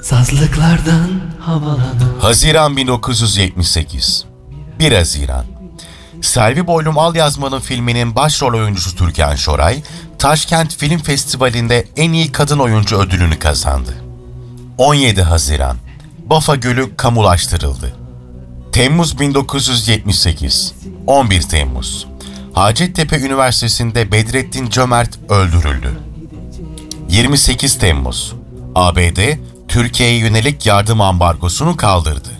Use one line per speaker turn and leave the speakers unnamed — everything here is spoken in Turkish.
Sazlıklardan havalanan.
Haziran 1978. 1 Haziran. Selvi Boylum Al Yazman'ın filminin başrol oyuncusu Türkan Şoray, Taşkent Film Festivali'nde en iyi kadın oyuncu ödülünü kazandı. 17 Haziran. Bafa Gölü kamulaştırıldı. Temmuz 1978. 11 Temmuz. Hacettepe Üniversitesi'nde Bedrettin Cömert öldürüldü. 28 Temmuz. ABD, Türkiye'ye yönelik yardım ambargosunu kaldırdı.